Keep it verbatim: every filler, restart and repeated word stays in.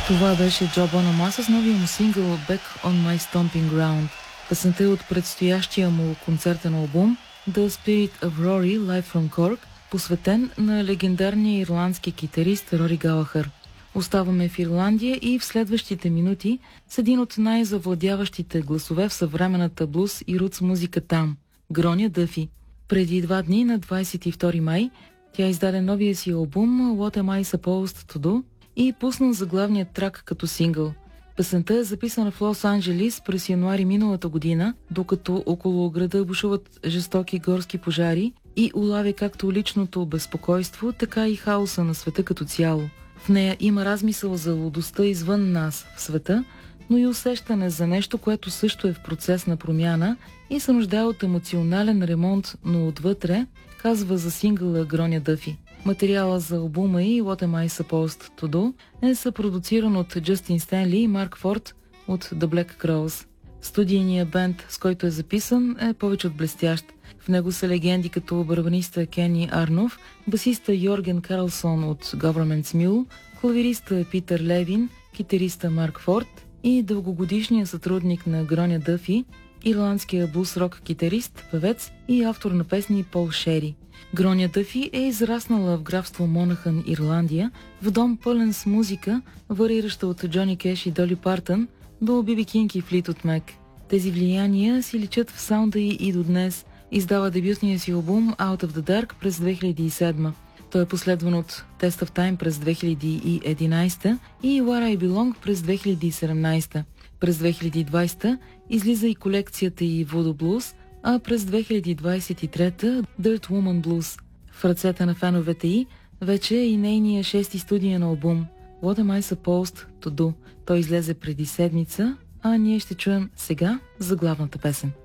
Това беше Джо Бонамаса с новия му сингъл Back on My Stomping Ground. Песента е от предстоящия му концертен албум The Spirit of Rory Live from Cork, посветен на легендарния ирландски китарист Рори Галахър. Оставаме в Ирландия и в следващите минути с един от най-завладяващите гласове в съвременната блуз и рутс музика там – Гроня Дъфи. Преди два дни, на двадесет и втори май, тя издаде новия си албум What Am I Supposed to Do и пусна заглавният трак като сингъл. Песента е записана в Лос-Анджелис през януари миналата година, докато около града бушуват жестоки горски пожари и улавя както личното безпокойство, така и хаоса на света като цяло. В нея има размисъл за лудостта извън нас в света, но и усещане за нещо, което също е в процес на промяна и се нуждае от емоционален ремонт, но отвътре, казва за сингъла Гроня Дъфи. Материала за албума и What Am I Supposed to Do е съпродуциран от Джастин Стенли и Марк Форд от The Black Crowes. Студийният бенд, с който е записан, е повече от блестящ. В него са легенди като барабаниста Кени Арнов, басиста Йорген Карлсон от Government's Mule, клавириста Питър Левин, китариста Марк Форд и дългогодишният сътрудник на Гроня Дъфи, ирландския блуз-рок китарист, певец и автор на песни Пол Шери. Гроня Дъфи е израснала в графство Монахън, Ирландия, в дом пълен с музика, варираща от Джони Кеш и Доли Партън до Би Би Кинг и Флитвуд Мек. Тези влияния си личат в саунда й и до днес. Издава дебютния си албум Out of the Dark през две хиляди и седма. Той е последван от Test of Time през две хиляди и единадесета и Where I Belong през две хиляди и седемнадесета. През две хиляди и двадесета излиза и колекцията й Voodoo Blues, а през две хиляди двадесет и трета Dirt Woman Blues. В ръцете на феновете й вече е и нейния шести студиен албум What Am I Supposed to Do. Той излезе преди седмица, а ние ще чуем сега заглавната песен.